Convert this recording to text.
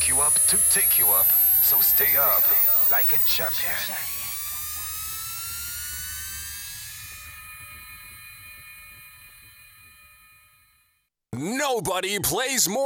wake you up to take you up. So stay up like a champion. Nobody plays more